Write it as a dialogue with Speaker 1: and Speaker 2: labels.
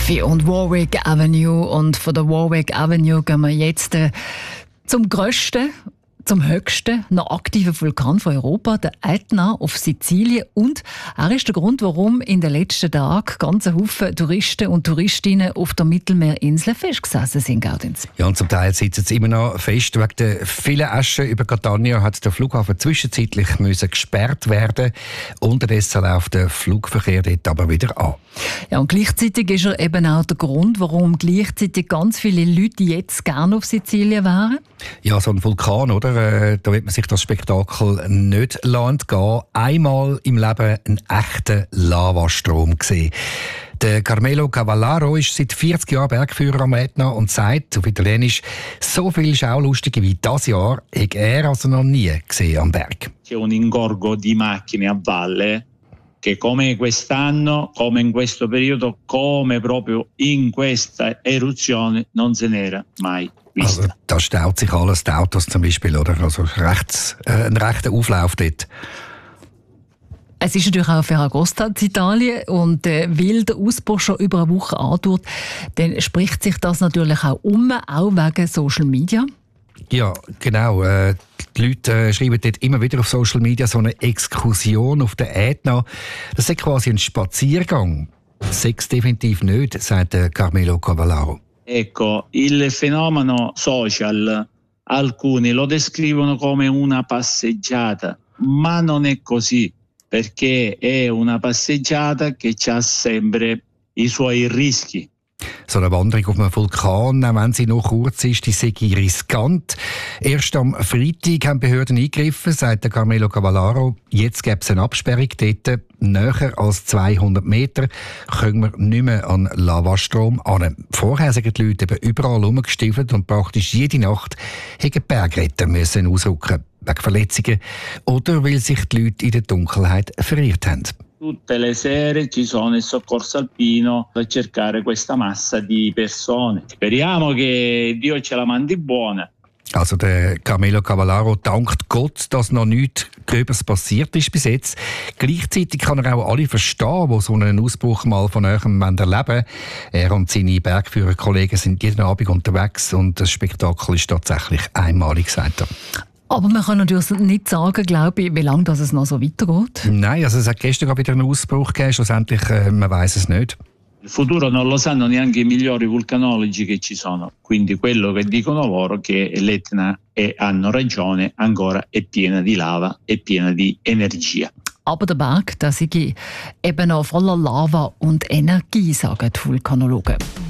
Speaker 1: Amalfi und Warwick Avenue. Und von der Warwick Avenue gehen wir jetzt zum grössten, zum höchsten noch aktiven Vulkan von Europa, der Ätna auf Sizilien. Und er ist der Grund, warum in den letzten Tagen ganze Haufen Touristen und Touristinnen auf der Mittelmeerinsel festgesessen sind, Gaudenz.
Speaker 2: Ja, und zum Teil sitzen sie immer noch fest. Wegen der vielen Asche über Catania hat der Flughafen zwischenzeitlich gesperrt werden. Unterdessen läuft der Flugverkehr dort aber wieder an.
Speaker 1: Ja, und gleichzeitig ist er eben auch der Grund, warum gleichzeitig ganz viele Leute jetzt gerne auf Sizilien wären.
Speaker 2: Ja, so ein Vulkan, oder? Da wird man sich das Spektakel nicht entgehen. Einmal im Leben einen echten Lavastrom gesehen. Der Carmelo Cavallaro ist seit 40 Jahren Bergführer am Ätna und sagt auf Italienisch, so viele Schaulustige wie dieses Jahr hat er also noch nie gesehen am Berg.
Speaker 3: C'è un ingorgo di macchine a valle che come quest'anno, come in questo periodo, come proprio in questa eruzione non se n'era mai vista.
Speaker 2: Also, da staut sich alles, die Autos zum Beispiel, oder? Also ein rechter Auflauf dort.
Speaker 1: Es ist natürlich auch Ferragosta in Italien und weil der Ausbruch schon über eine Woche andauert, dann spricht sich das natürlich auch auch wegen Social Media.
Speaker 2: Ja, genau. Die Leute schreiben dort immer wieder auf Social Media so eine Exkursion auf der Ätna. Das ist quasi ein Spaziergang. Das ist es definitiv nicht, sagt Carmelo Cavallaro.
Speaker 3: Ecco, il fenomeno social, alcuni lo descrivono come una passeggiata, ma non è così, perché è una passeggiata che ha sempre i suoi rischi.
Speaker 2: So eine Wanderung auf einem Vulkan, auch wenn sie noch kurz ist, die sei riskant. Erst am Freitag haben Behörden eingegriffen, sagt der Carmelo Cavallaro. Jetzt gäbe es eine Absperrung dort. Näher als 200 Meter können wir nicht mehr an Lavastrom an. Vorher sind die Leute eben überall rumgestiefelt und praktisch jede Nacht hätten Bergretter müssen ausrücken, wegen Verletzungen oder weil sich die Leute in der Dunkelheit verirrt haben.
Speaker 3: Tutte le sere ci sono il soccorso alpino per cercare questa massa di persone. Speriamo che Dio ce la mandi buona.
Speaker 2: Also der Carmelo Cavallaro dankt Gott, dass noch nichts Gröbers passiert ist bis jetzt. Gleichzeitig kann er auch alle verstehen, die so einen Ausbruch mal von eurem erleben wollen. Er und seine Bergführerkollegen sind jeden Abend unterwegs und das Spektakel ist tatsächlich einmalig, sagt er.
Speaker 1: Aber man kann natürlich nicht sagen, glaube ich, wie lange das noch so weitergeht.
Speaker 2: Nein, also es hat gestern wieder einen Ausbruch gegeben. Schlussendlich, man weiss es nicht.
Speaker 3: Il futuro non lo sanno neanche i migliori vulcanologi che ci sono. Quindi quello che dicono loro che l'Etna, e hanno ragione, ancora è piena di lava, è piena di energia.
Speaker 1: Aber der Berg, der sei eben noch voller Lava und Energie, sagen die Vulkanologen.